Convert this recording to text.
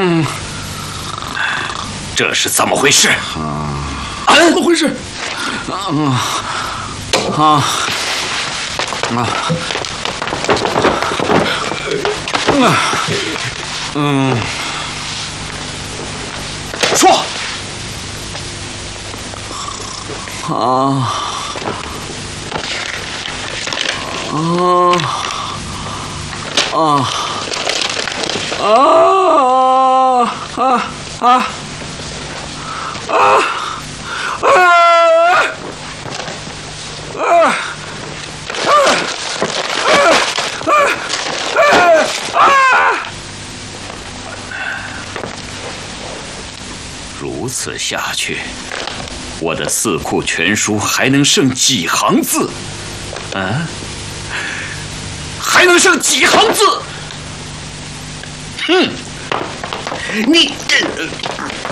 这是怎么回事？ 怎么回事？ 说。如此下去，我的四库全书还能剩几行字？还能剩几行字？你